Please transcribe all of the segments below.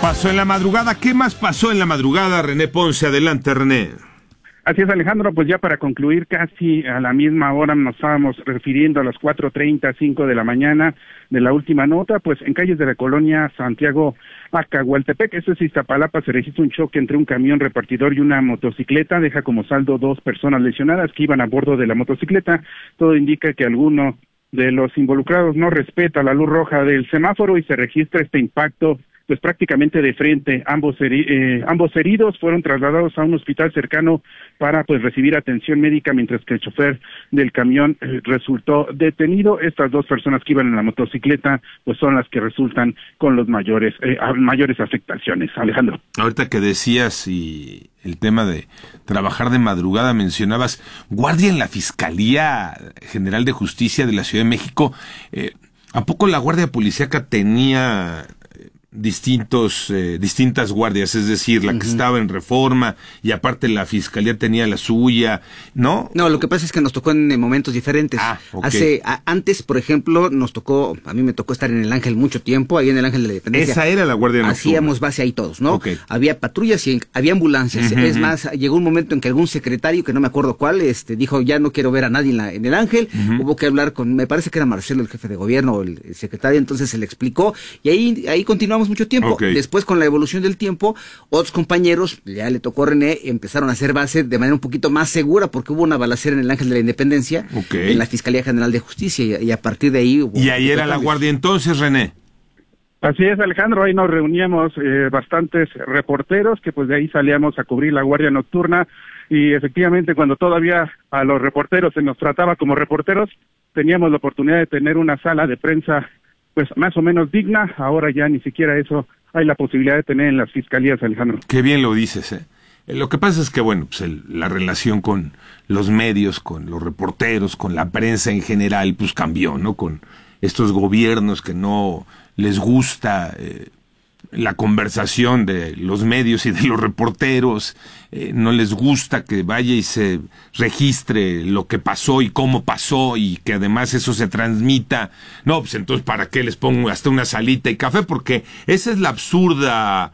pasó en la madrugada. ¿Qué más pasó en la madrugada, René Ponce? Adelante, René. Así es, Alejandro, pues ya para concluir, casi a la misma hora nos estábamos refiriendo a las 4:30, 5 de la mañana de la última nota, pues en calles de la colonia Santiago Acahualtepec, eso es Iztapalapa, se registra un choque entre un camión repartidor y una motocicleta, deja como saldo 2 personas lesionadas que iban a bordo de la motocicleta. Todo indica que alguno de los involucrados no respeta la luz roja del semáforo y se registra este impacto pues prácticamente de frente. Ambos heridos fueron trasladados a un hospital cercano para pues recibir atención médica, mientras que el chofer del camión resultó detenido. Estas 2 personas que iban en la motocicleta pues son las que resultan con los mayores afectaciones. Alejandro. Ahorita que decías y el tema de trabajar de madrugada, mencionabas guardia en la Fiscalía General de Justicia de la Ciudad de México. ¿A poco la Guardia Policíaca tenía distintas guardias? Es decir, la que estaba en Reforma y aparte la Fiscalía tenía la suya, ¿no? No, lo que pasa es que nos tocó en momentos diferentes. Okay. Antes, por ejemplo, a mí me tocó estar en el Ángel mucho tiempo, ahí en el Ángel de la Independencia. Esa era la Guardia Nocturna. Hacíamos base ahí todos, ¿no? Okay. Había patrullas y había ambulancias. Es más, llegó un momento en que algún secretario, que no me acuerdo cuál, dijo, ya no quiero ver a nadie en el Ángel. Hubo que hablar me parece que era Marcelo, el jefe de gobierno, o el secretario, entonces se le explicó, y ahí continuamos mucho tiempo. Okay. Después, con la evolución del tiempo, otros compañeros, ya le tocó a René, empezaron a hacer base de manera un poquito más segura, porque hubo una balacera en el Ángel de la Independencia, en la Fiscalía General de Justicia, y a partir de ahí hubo... ¿Y ahí era la guardia entonces, René? Así es, Alejandro, ahí nos reuníamos bastantes reporteros, que pues de ahí salíamos a cubrir la guardia nocturna, y efectivamente cuando todavía a los reporteros se nos trataba como reporteros, teníamos la oportunidad de tener una sala de prensa pues más o menos digna. Ahora ya ni siquiera eso hay la posibilidad de tener en las fiscalías, Alejandro. Qué bien lo dices, ¿eh? Lo que pasa es que, bueno, pues la relación con los medios, con los reporteros, con la prensa en general, pues cambió, ¿no? Con estos gobiernos que no les gusta la conversación de los medios y de los reporteros, no les gusta que vaya y se registre lo que pasó y cómo pasó y que además eso se transmita. No, pues entonces ¿para qué les pongo hasta una salita y café? Porque esa es la absurda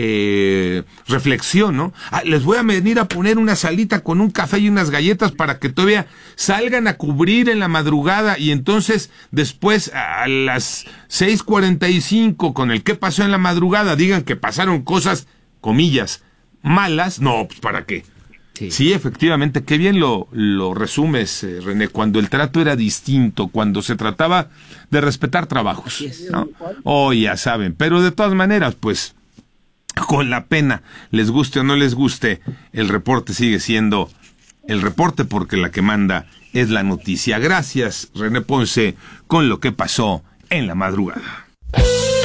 reflexión, ¿no? Les voy a venir a poner una salita con un café y unas galletas para que todavía salgan a cubrir en la madrugada y entonces después a las 6:45 con el qué pasó en la madrugada digan que pasaron cosas, comillas, malas. No, pues ¿para qué? Sí, efectivamente, qué bien lo resumes, René, cuando el trato era distinto, cuando se trataba de respetar trabajos, ¿no? Ya saben, pero de todas maneras, pues, con la pena, les guste o no les guste, el reporte sigue siendo el reporte porque la que manda es la noticia. Gracias, René Ponce, con lo que pasó en la madrugada.